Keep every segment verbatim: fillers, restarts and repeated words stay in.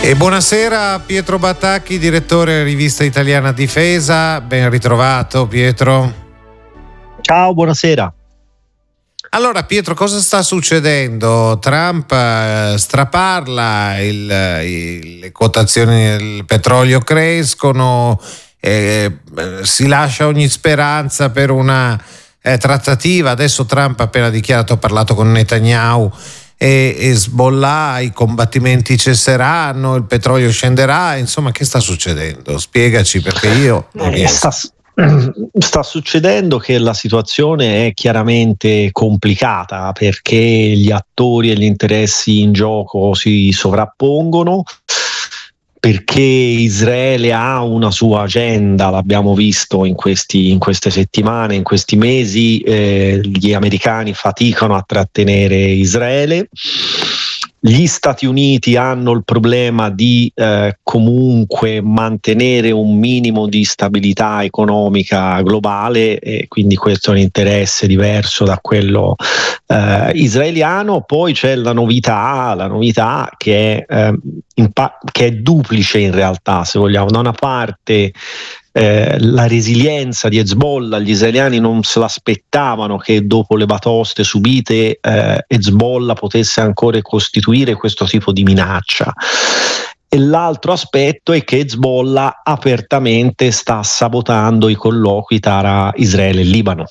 E buonasera Pietro Batacchi, direttore Rivista Italiana Difesa, ben ritrovato Pietro. Ciao, buonasera. Allora Pietro, cosa sta succedendo? Trump eh, straparla, il, il, le quotazioni del petrolio crescono, eh, si lascia ogni speranza per una eh, trattativa. Adesso Trump ha appena dichiarato, ha parlato con Netanyahu, e Hezbollah, i combattimenti cesseranno, il petrolio scenderà, insomma che sta succedendo? Spiegaci, perché io non eh, riesco. sta, sta succedendo che la situazione è chiaramente complicata perché gli attori e gli interessi in gioco si sovrappongono, perché Israele ha una sua agenda, l'abbiamo visto in, questi, in queste settimane, in questi mesi, eh, gli americani faticano a trattenere Israele. Gli Stati Uniti hanno il problema di eh, comunque mantenere un minimo di stabilità economica globale, e quindi questo è un interesse diverso da quello eh, israeliano. Poi c'è la novità, la novità che è, eh, impa- che è duplice in realtà, se vogliamo. Da una parte Eh, la resilienza di Hezbollah, gli israeliani non se l'aspettavano che dopo le batoste subite eh, Hezbollah potesse ancora costituire questo tipo di minaccia. E l'altro aspetto è che Hezbollah apertamente sta sabotando i colloqui tra Israele e Libano.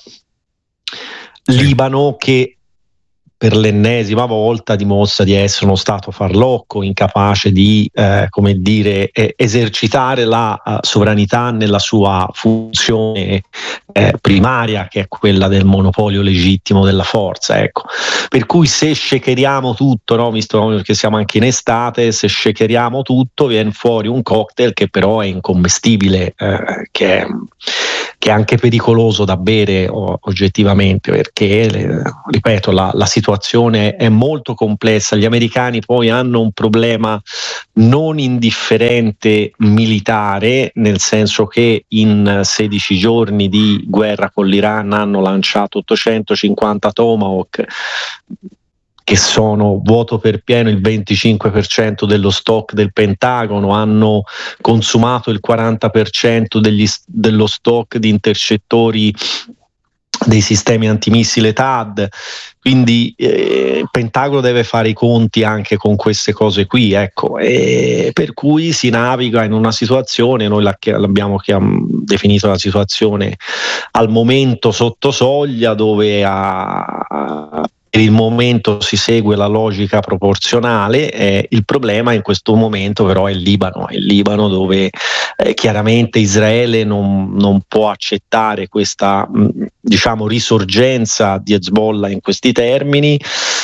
Sì. Libano che per l'ennesima volta dimostra di essere uno stato farlocco, incapace di eh, come dire, eh, esercitare la uh, sovranità nella sua funzione eh, primaria, che è quella del monopolio legittimo della forza. Ecco. Per cui se shakeriamo tutto, no, visto che siamo anche in estate, se shakeriamo tutto viene fuori un cocktail che però è incommestibile, eh, che, è, che è anche pericoloso da bere o, oggettivamente, perché, le, ripeto, la, la situazione è molto complessa. Gli americani poi hanno un problema non indifferente militare, nel senso che in sedici giorni di guerra con l'Iran hanno lanciato ottocentocinquanta Tomahawk, che sono vuoto per pieno il venticinque per cento dello stock del Pentagono, hanno consumato il quaranta per cento degli, dello stock di intercettori dei sistemi antimissile T A D, quindi eh, il Pentagono deve fare i conti anche con queste cose qui, ecco, e per cui si naviga in una situazione, noi la, l'abbiamo definito la situazione al momento sotto soglia, dove a, per il momento si segue la logica proporzionale. Eh, il problema in questo momento però è il Libano, è il Libano dove eh, chiaramente Israele non, non può accettare questa mh, diciamo risorgenza di Hezbollah in questi termini.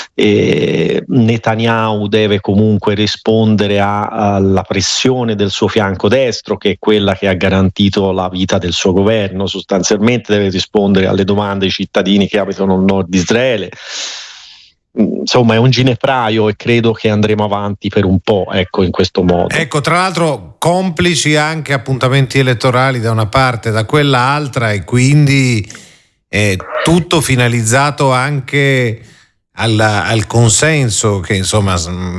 Eh, Netanyahu deve comunque rispondere a, alla pressione del suo fianco destro, che è quella che ha garantito la vita del suo governo. Sostanzialmente deve rispondere alle domande dei cittadini che abitano nel nord di Israele. Insomma è un ginepraio e credo che andremo avanti per un po', ecco, in questo modo. Ecco, tra l'altro complici anche appuntamenti elettorali da una parte e da quell'altra, e quindi è tutto finalizzato anche al, al consenso che insomma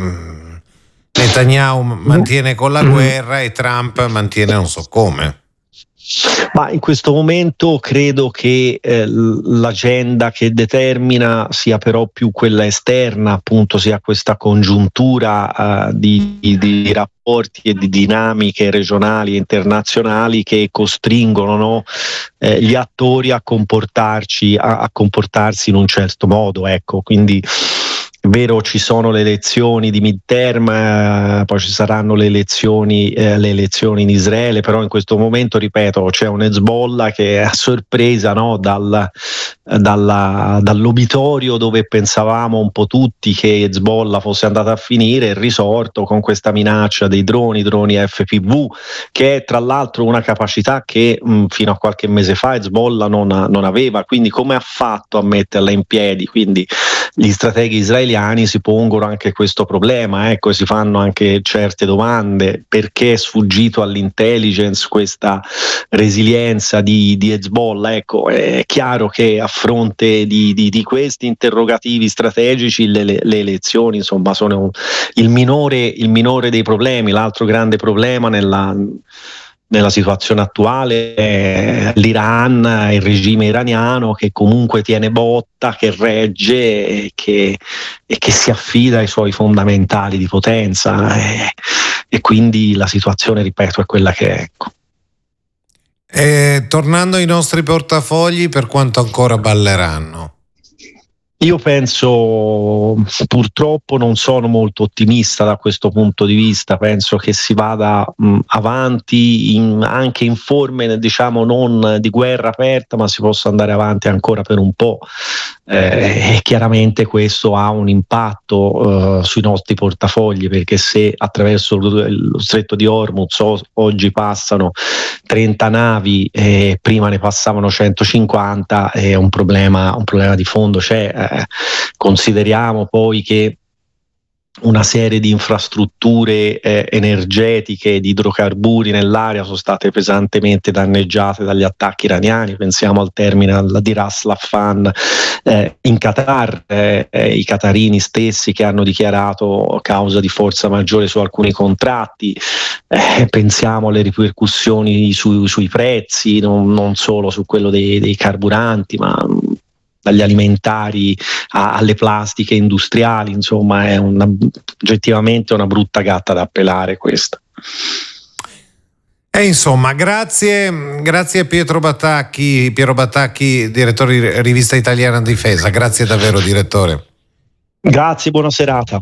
Netanyahu mantiene con la guerra e Trump mantiene non so come. Ma in questo momento credo che eh, l'agenda che determina sia però più quella esterna, appunto, sia questa congiuntura uh, di, di rapporti e di dinamiche regionali e internazionali che costringono, no, eh, gli attori a comportarci, a, a comportarsi in un certo modo, ecco, quindi. È vero, ci sono le elezioni di midterm, eh, poi ci saranno le elezioni, eh, le elezioni in Israele, però in questo momento, ripeto, c'è un Hezbollah che è a sorpresa, no, dal, dalla, dall'obitorio dove pensavamo un po' tutti che Hezbollah fosse andata a finire, è risorto con questa minaccia dei droni, droni F P V, che è tra l'altro una capacità che mh, fino a qualche mese fa Hezbollah non, non aveva, quindi come ha fatto a metterla in piedi? Quindi gli strateghi israeliani si pongono anche questo problema, ecco, si fanno anche certe domande: perché è sfuggito all'intelligence questa resilienza di, di Hezbollah? Ecco, è chiaro che a fronte di, di, di questi interrogativi strategici le, le, le elezioni insomma sono un, il minore, il minore dei problemi. L'altro grande problema nella nella situazione attuale è l'Iran, il regime iraniano che comunque tiene botta, che regge e che, e che si affida ai suoi fondamentali di potenza, e, e quindi la situazione, ripeto, è quella che è. Ecco. E tornando ai nostri portafogli, per quanto ancora balleranno? Io penso, purtroppo non sono molto ottimista da questo punto di vista, penso che si vada mh, avanti in, anche in forme, diciamo, non di guerra aperta, ma si possa andare avanti ancora per un po', eh, e chiaramente questo ha un impatto eh, sui nostri portafogli, perché se attraverso lo, lo stretto di Hormuz o, oggi passano trenta navi e prima ne passavano centocinquanta, è un problema, un problema di fondo c'è. Eh, Consideriamo poi che una serie di infrastrutture eh, energetiche di idrocarburi nell'area sono state pesantemente danneggiate dagli attacchi iraniani. Pensiamo al terminal di Ras Laffan eh, in Qatar, eh, eh, i qatarini stessi che hanno dichiarato causa di forza maggiore su alcuni contratti. Eh, pensiamo alle ripercussioni su, sui prezzi, non, non solo su quello dei, dei carburanti, ma dagli alimentari a, alle plastiche industriali, insomma è una, oggettivamente una brutta gatta da pelare questa. E insomma, grazie, grazie Pietro Batacchi, Piero Batacchi, direttore di Rivista Italiana Difesa, grazie davvero direttore. Grazie, buona serata.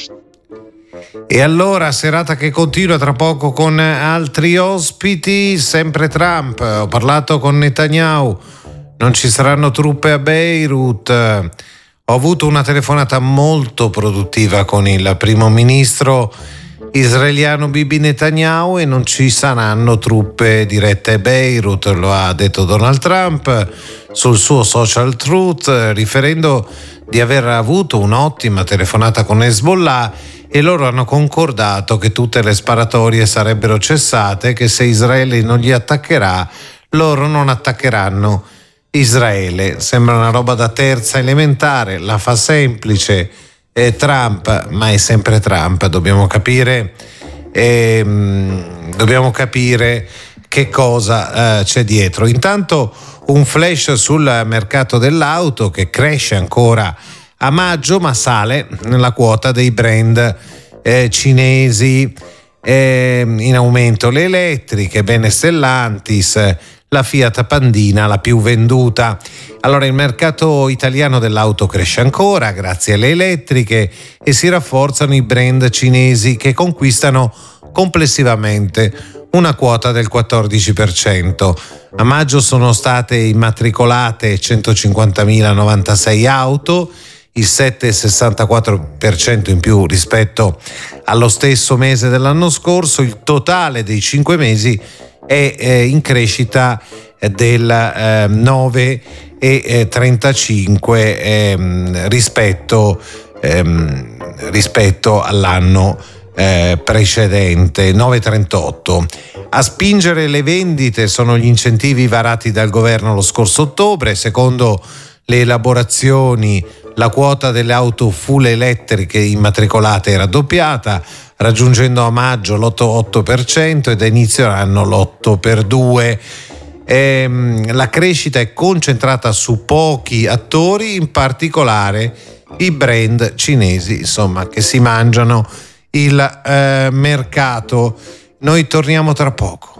E allora, serata che continua tra poco con altri ospiti, sempre Trump. Ho parlato con Netanyahu. Non ci saranno truppe a Beirut. Ho avuto una telefonata molto produttiva con il primo ministro israeliano Bibi Netanyahu e non ci saranno truppe dirette a Beirut, lo ha detto Donald Trump sul suo social truth, riferendo di aver avuto un'ottima telefonata con Hezbollah, e loro hanno concordato che tutte le sparatorie sarebbero cessate, che se Israele non li attaccherà, loro non attaccheranno Israele. Sembra una roba da terza elementare, la fa semplice è Trump, ma è sempre Trump. Dobbiamo capire ehm, dobbiamo capire che cosa eh, c'è dietro. Intanto un flash sul mercato dell'auto che cresce ancora a maggio, ma sale nella quota dei brand eh, cinesi, eh, in aumento le elettriche, bene Stellantis, la Fiat Pandina la più venduta. Allora il mercato italiano dell'auto cresce ancora grazie alle elettriche e si rafforzano i brand cinesi che conquistano complessivamente una quota del quattordici per cento. A maggio sono state immatricolate centocinquantamila novantasei auto, il sette virgola sessantaquattro per cento in più rispetto allo stesso mese dell'anno scorso. Il totale dei cinque mesi è eh, in crescita del eh, nove virgola trentacinque eh, rispetto, eh, rispetto all'anno eh, precedente, nove virgola trentotto. A spingere le vendite sono gli incentivi varati dal governo lo scorso ottobre. Secondo le elaborazioni, la quota delle auto full elettriche immatricolate è raddoppiata, raggiungendo a maggio l'otto virgola otto per cento e da inizio anno l'otto per due. Ehm, la crescita è concentrata su pochi attori, in particolare i brand cinesi, insomma, che si mangiano il eh, mercato. Noi torniamo tra poco.